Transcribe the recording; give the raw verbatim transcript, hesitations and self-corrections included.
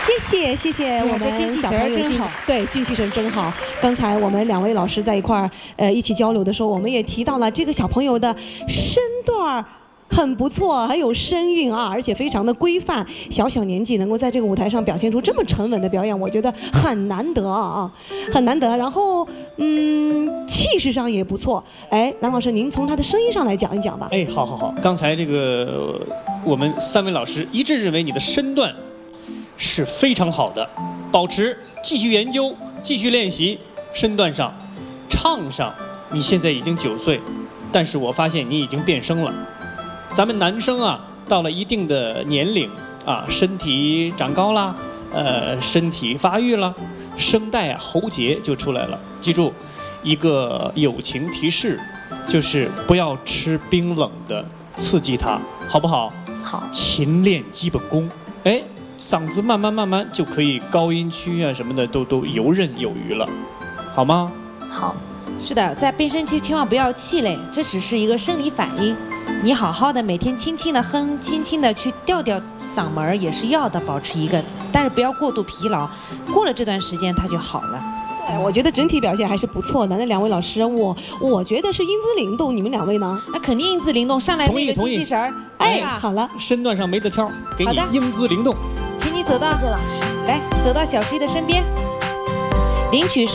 谢谢谢谢我们精气小朋友神真好， 对，精气神真好。刚才我们两位老师在一块儿呃一起交流的时候，我们也提到了这个小朋友的身段儿。很不错，很有声韵啊，而且非常的规范。小小年纪能够在这个舞台上表现出这么沉稳的表演，我觉得很难得啊，很难得。然后，嗯，气势上也不错。哎，南老师，您从他的声音上来讲一讲吧。 哎，好好好，刚才这个我们三位老师一致认为你的身段是非常好的，保持，继续研究，继续练习。身段上，唱上，你现在已经九岁，但是我发现你已经变声了。咱们男生啊，到了一定的年龄啊，身体长高啦，呃，身体发育了，声带啊、喉结就出来了。记住，一个友情提示，就是不要吃冰冷的，刺激它，好不好？ 好， 勤练基本功。哎，嗓子慢慢慢慢就可以高音区啊什么的都都游刃有余了，好吗？ 好。是的，在变声期千万不要气馁，这只是一个生理反应。你好好的每天轻轻的哼，轻轻的去调调嗓门也是要的，保持一个，但是不要过度疲劳。过了这段时间它就好了。 对，我觉得整体表现还是不错的。那两位老师，我我觉得是英姿灵动，你们两位呢？ 那肯定英姿灵动，上来那个精气神儿。 哎，好了， 身段上没得挑，给你英姿灵动。 请你走到，来走到小 C 的身边，领取。